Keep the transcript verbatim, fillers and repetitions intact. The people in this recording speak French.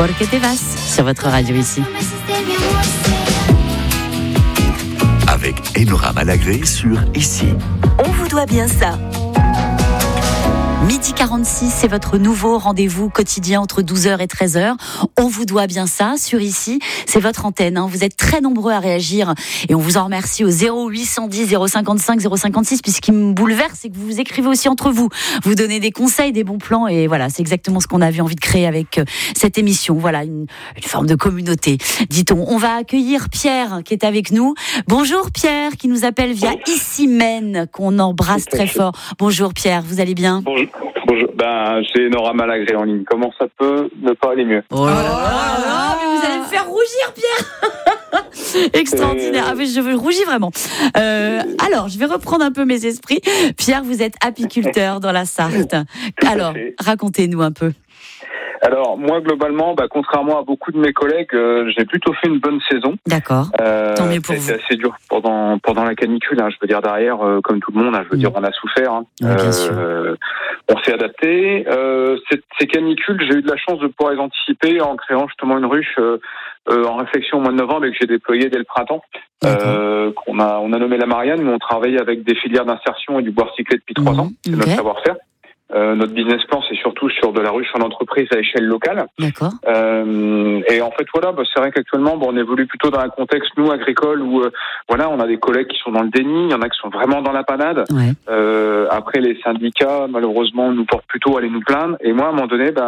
Porque te vas sur votre radio ici. Avec Enora Malagré sur Ici. On vous doit bien ça. midi quarante-six, c'est votre nouveau rendez-vous quotidien entre douze heures et treize heures. On vous doit bien ça sur Ici. C'est votre antenne. Hein. Vous êtes très nombreux à réagir et on vous en remercie au zéro huit cent dix zéro cinquante-cinq zéro cinquante-six. Puis ce qui me bouleverse, c'est que vous vous écrivez aussi entre vous. Vous donnez des conseils, des bons plans et voilà, c'est exactement ce qu'on avait envie de créer avec cette émission. Voilà, une, une forme de communauté, dit-on. On va accueillir Pierre qui est avec nous. Bonjour Pierre, qui nous appelle via Ici Men, qu'on embrasse très fort. Bonjour Pierre, vous allez bien ? Bonjour. Bonjour. Ben, j'ai Enora Malagré en ligne. Comment ça peut ne pas aller mieux ? Oh là là, là, mais vous allez me faire rougir, Pierre. Extraordinaire. Ah, mais je veux rougir vraiment. Euh, alors, je vais reprendre un peu mes esprits. Pierre, vous êtes apiculteur dans la Sarthe. Alors, racontez-nous un peu. Alors, moi, globalement, bah, contrairement à beaucoup de mes collègues, euh, j'ai plutôt fait une bonne saison. D'accord. Euh, Tant mieux pour vous. C'était assez dur pendant pendant la canicule. Hein, je veux dire, derrière, euh, comme tout le monde, hein, je veux mmh. dire, on a souffert. Hein. Oui, bien sûr. Euh, on s'est adapté. Euh, ces, ces canicules, j'ai eu de la chance de pouvoir les anticiper en créant justement une ruche euh, euh, en réflexion au mois de novembre et que j'ai déployée dès le printemps. Euh, qu'on a, on a nommé la Marianne, mais on travaille avec des filières d'insertion et du bois recyclé depuis trois mmh. ans. C'est okay. notre savoir-faire. Euh, notre business plan, c'est surtout sur de la ruche en entreprise à échelle locale. D'accord. Euh, et en fait, voilà, bah, c'est vrai qu'actuellement, bah, on évolue plutôt dans un contexte, nous, agricole, où euh, voilà, on a des collègues qui sont dans le déni, il y en a qui sont vraiment dans la panade. Ouais. Euh, après, les syndicats, malheureusement, nous portent plutôt à aller nous plaindre. Et moi, à un moment donné, bah,